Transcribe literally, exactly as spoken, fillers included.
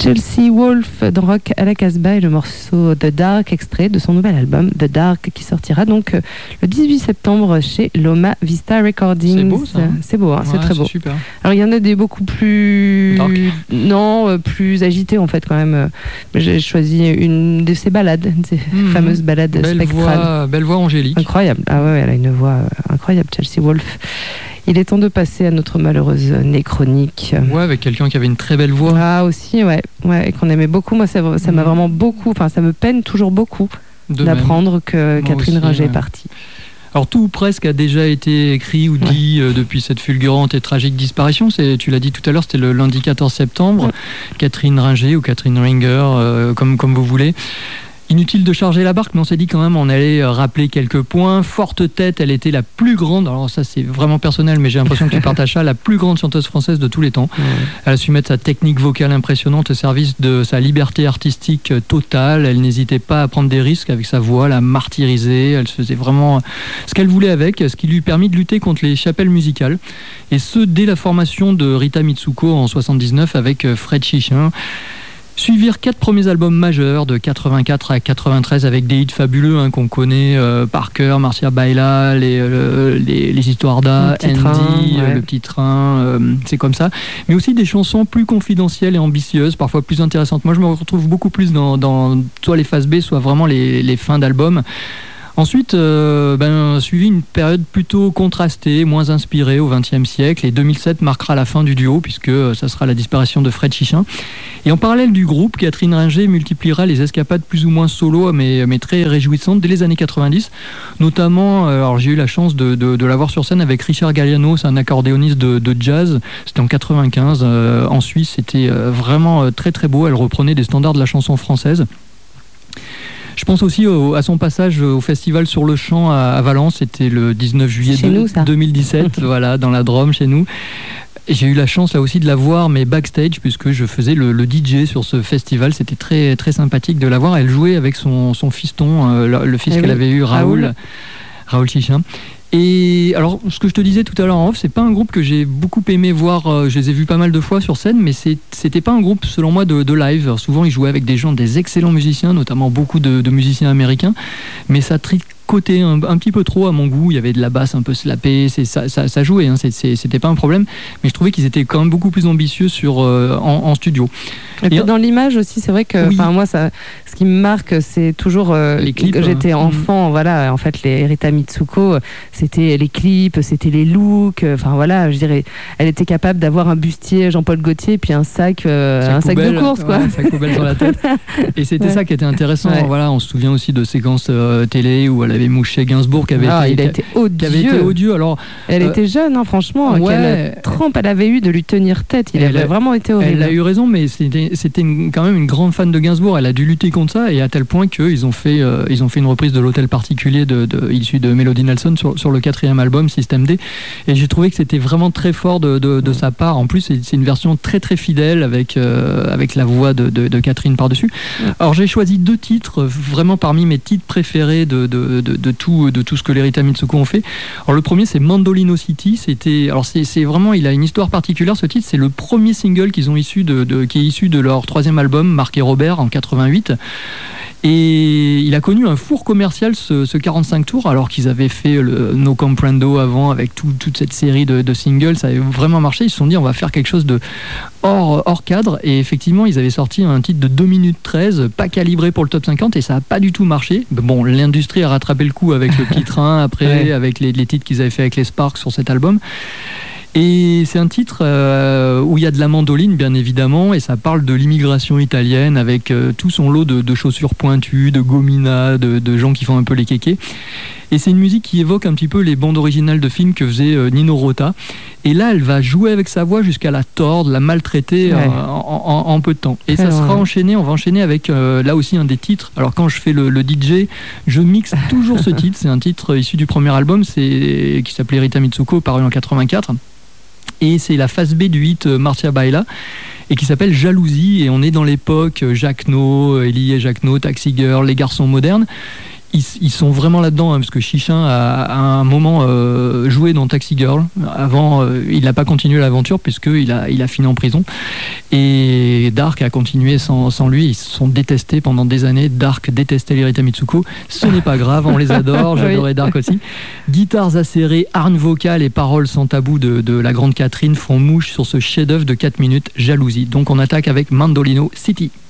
Chelsea Wolfe dans Rock à la Casbah et le morceau The Dark, extrait de son nouvel album The Dark, qui sortira donc euh, le dix-huit septembre chez Loma Vista Recordings. C'est beau ça. C'est beau, hein, ouais, c'est très beau. C'est super. Alors il y en a des beaucoup plus Dark. non euh, plus agités en fait quand même. J'ai choisi une de ses ballades, ces mmh. fameuses ballades belle spectrales. Voix, belle voix angélique. Incroyable. Ah ouais, elle a une voix euh, incroyable, Chelsea Wolfe. Il est temps de passer à notre malheureuse néchronique. Ouais, avec quelqu'un qui avait une très belle voix. Ah aussi, ouais, ouais, et qu'on aimait beaucoup. Moi, ça, ça m'a vraiment beaucoup, enfin, ça me peine toujours beaucoup de d'apprendre même. que Moi Catherine aussi, Ringer ouais. est partie. Alors tout ou presque a déjà été écrit ou dit ouais. euh, depuis cette fulgurante et tragique disparition. C'est, tu l'as dit tout à l'heure, c'était le lundi quatorze septembre. Ouais. Catherine Ringer ou Catherine Ringer, euh, comme, comme vous voulez. Inutile de charger la barque, mais on s'est dit quand même on allait rappeler quelques points. Forte tête, elle était la plus grande, alors ça c'est vraiment personnel, mais j'ai l'impression que tu partages ça, la plus grande chanteuse française de tous les temps. Ouais. Elle a su mettre sa technique vocale impressionnante au service de sa liberté artistique totale. Elle n'hésitait pas à prendre des risques avec sa voix, la martyriser. Elle se faisait vraiment ce qu'elle voulait avec, ce qui lui permit de lutter contre les chapelles musicales. Et ce, dès la formation de Rita Mitsuko en soixante-dix-neuf avec Fred Chichin. Suivirent quatre premiers albums majeurs de quatre-vingt-quatre à quatre-vingt-treize avec des hits fabuleux hein, qu'on connaît euh, par cœur, Marcia Baila, les, euh, les, les histoires d'A, Andy, train, ouais. le petit train, euh, c'est comme ça. Mais aussi des chansons plus confidentielles et ambitieuses, parfois plus intéressantes. Moi, je me retrouve beaucoup plus dans, dans soit les phases B, soit vraiment les, les fins d'albums. Ensuite, euh, ben, suivi une période plutôt contrastée, moins inspirée au vingtième siècle. Et deux mille sept marquera la fin du duo, puisque ça sera la disparition de Fred Chichin. Et en parallèle du groupe, Catherine Ringer multipliera les escapades plus ou moins solo, mais, mais très réjouissantes dès les années quatre-vingt-dix. Notamment, alors j'ai eu la chance de, de, de la voir sur scène avec Richard Galliano, c'est un accordéoniste de, de jazz. C'était en quatre-vingt-quinze, euh, en Suisse. C'était vraiment très très beau. Elle reprenait des standards de la chanson française. Je pense aussi au, à son passage au festival Sur le Champ à, à Valence, c'était le dix-neuf juillet de, nous, deux mille dix-sept, voilà, dans la Drôme chez nous. Et j'ai eu la chance là aussi de la voir, mais backstage, puisque je faisais le, le D J sur ce festival. C'était très, très sympathique de la voir. Elle jouait avec son, son fiston, euh, le, le fils Et qu'elle oui. avait eu, Raoul, Raoul, Raoul Chichin. Et alors, ce que je te disais tout à l'heure en off, c'est pas un groupe que j'ai beaucoup aimé voir. Euh, je les ai vus pas mal de fois sur scène, mais c'est, c'était pas un groupe, selon moi, de, de live. Alors, souvent, ils jouaient avec des gens, des excellents musiciens, notamment beaucoup de, de musiciens américains, mais ça tricotait un, un petit peu trop à mon goût. Il y avait de la basse un peu slappée, c'est, ça, ça, ça jouait, hein, c'est, c'est, c'était pas un problème, mais je trouvais qu'ils étaient quand même beaucoup plus ambitieux sur, euh, en, en studio. Et puis dans l'image aussi, c'est vrai que oui. moi, ça, ce qui me marque, c'est toujours euh, les clips. Que j'étais hein. enfant, mmh. voilà. En fait, les Rita Mitsuko, c'était les clips, c'était les looks. Enfin voilà, je dirais, elle était capable d'avoir un bustier Jean-Paul Gaultier puis un sac, euh, sac un sac poubelle, de course, quoi. Ouais, un sac poubelle sur la tête. Et c'était ouais. ça qui était intéressant. Ouais. Voilà, on se souvient aussi de séquences euh, télé où elle avait mouché Gainsbourg, qui avait ah, été, il a été odieux. Qui avait été odieux. Alors, elle euh, était jeune, hein, franchement. Ouais, quelle trempe elle avait eu de lui tenir tête. Il avait a, vraiment été horrible. Elle a eu raison, mais c'était c'était une, quand même une grande fan de Gainsbourg. Elle a dû lutter contre ça, et à tel point qu'ils ont fait, euh, ils ont fait une reprise de l'Hôtel Particulier de, de, issu de Melody Nelson sur, sur le quatrième album System D. Et j'ai trouvé que c'était vraiment très fort de, de, de sa part. En plus, c'est, c'est une version très très fidèle avec, euh, avec la voix de, de, de Catherine par-dessus. Alors j'ai choisi deux titres vraiment parmi mes titres préférés de, de, de, de, tout, de tout ce que les Rita Mitsuko ont fait. Alors le premier, c'est Mandolino City. C'était, alors c'est, c'est vraiment, il a une histoire particulière ce titre. C'est le premier single qu'ils ont issu de, de, qui est issu de leur troisième album, Marc et Robert, en quatre-vingt-huit. Et il a connu un four commercial, ce, ce quarante-cinq tours, alors qu'ils avaient fait le No Comprendo avant, avec tout, toute cette série de, de singles. Ça avait vraiment marché. Ils se sont dit, on va faire quelque chose de hors, hors cadre. Et effectivement, ils avaient sorti un titre de deux minutes treize, pas calibré pour le top cinquante, et ça n'a pas du tout marché. Bon, l'industrie a rattrapé le coup avec le petit train, après, ouais. avec les, les titres qu'ils avaient fait avec les Sparks sur cet album. Et c'est un titre euh, où il y a de la mandoline, bien évidemment, et ça parle de l'immigration italienne avec euh, tout son lot de, de chaussures pointues, de gominas, de, de gens qui font un peu les kékés. Et c'est une musique qui évoque un petit peu les bandes originales de films que faisait euh, Nino Rota. Et là, elle va jouer avec sa voix jusqu'à la tordre, la maltraiter ouais. euh, en, en, en peu de temps. Et Très ça sera ouais. enchaîné, on va enchaîner avec euh, là aussi un des titres. Alors quand je fais le, le D J, je mixe toujours ce titre. C'est un titre issu du premier album, c'est, qui s'appelait Rita Mitsuko, paru en quatre-vingt-quatre. Et c'est la phase B du hit Marcia Baila, et qui s'appelle Jalousie, et on est dans l'époque Jacques No, Elie et Jacques No, Taxi Girl, les garçons modernes. Ils, ils sont vraiment là-dedans, hein, parce que Chichin a à un moment euh, joué dans Taxi Girl. Avant, euh, il n'a pas continué l'aventure puisqu'il a, il a fini en prison. Et Dark a continué sans, sans lui. Ils se sont détestés pendant des années. Dark détestait les Rita Mitsuko. Ce n'est pas grave, on les adore. J'adorais Dark aussi. Guitares acérées, harnes vocales et paroles sans tabou de, de la grande Catherine font mouche sur ce chef-d'œuvre de quatre minutes, Jalousie. Donc on attaque avec Mandolino City.